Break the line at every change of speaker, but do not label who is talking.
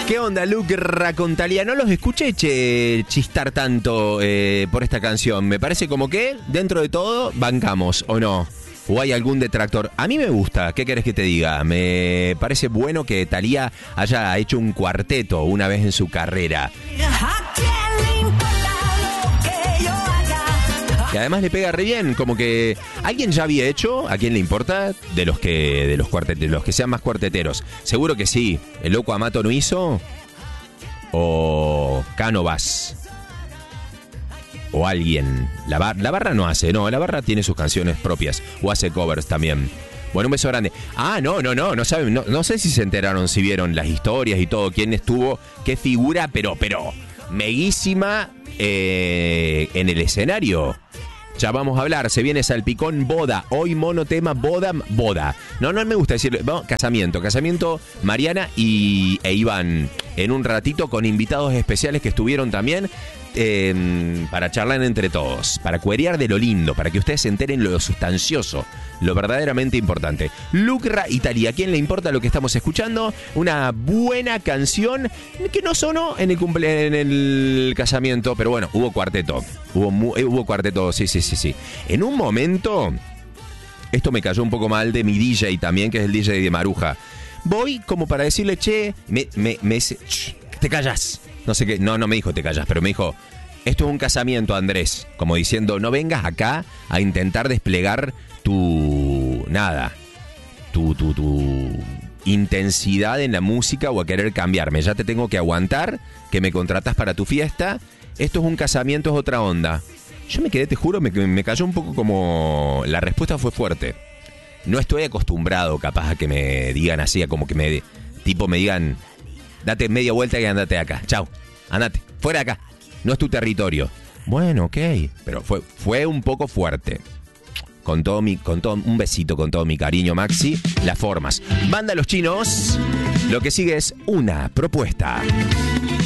¿Qué onda, Lucra con Thalía? No los escuché chistar tanto por esta canción. Me parece como que, dentro de todo, bancamos, ¿o no? ¿O hay algún detractor? A mí me gusta, ¿qué querés que te diga? Me parece bueno que Thalía haya hecho un cuarteto una vez en su carrera. Que además le pega re bien, como que alguien ya había hecho, ¿a quién le importa? De los que sean más cuarteteros. Seguro que sí. ¿El Loco Amato no hizo? ¿O Cánovas? ¿O alguien? La Barra no hace, no, la Barra tiene sus canciones propias. O hace covers también. Bueno, un beso grande. Ah, no saben, no sé si se enteraron, si vieron las historias y todo, quién estuvo, qué figura, pero meguísima en el escenario. Ya vamos a hablar, se viene Salpicón Boda. Hoy monotema boda. No me gusta decirlo. Bueno, casamiento Mariana e Iván. En un ratito con invitados especiales que estuvieron también para charlar entre todos, para cuerear de lo lindo, para que ustedes se enteren lo sustancioso, lo verdaderamente importante. Lucra y Thalía, ¿a quién le importa lo que estamos escuchando? Una buena canción que no sonó en el casamiento, pero bueno, hubo cuarteto. Hubo cuarteto, sí. En un momento, esto me cayó un poco mal de mi DJ también, que es el DJ de Maruja. Voy como para decirle, me dice, te callas. No sé qué, no me dijo te callas, pero me dijo, esto es un casamiento, Andrés. Como diciendo, no vengas acá a intentar desplegar tu intensidad en la música o a querer cambiarme. Ya te tengo que aguantar, que me contratas para tu fiesta. Esto es un casamiento, es otra onda. Yo me quedé, te juro, me cayó un poco como... La respuesta fue fuerte. No estoy acostumbrado, capaz, a que me digan así, como que me digan, date media vuelta y andate de acá. Chau, andate, fuera de acá. No es tu territorio. Bueno, ok. Pero fue un poco fuerte. Un besito con todo mi cariño, Maxi. Las formas. Banda Los Chinos. Lo que sigue es una propuesta.